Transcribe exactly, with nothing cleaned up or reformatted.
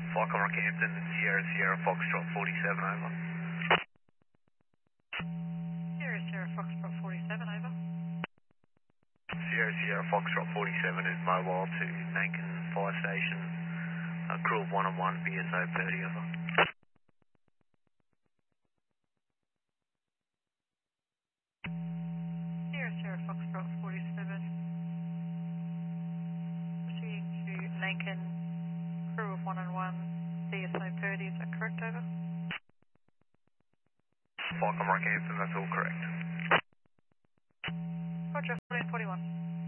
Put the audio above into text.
Falcon Rockhampton, Sierra Sierra Foxtrot forty-seven, over. Sierra Sierra Foxtrot forty-seven, over. Sierra Sierra Foxtrot forty-seven is mobile to Nankin Fire Station, uh, crew of one on one, B S O thirty, over. Sierra Sierra Foxtrot forty-seven. Proceeding to Nankin, crew of one on one, B S O thirty, is that correct, over? Falcon Rockhampton, that's all correct. Roger, fourteen forty-one.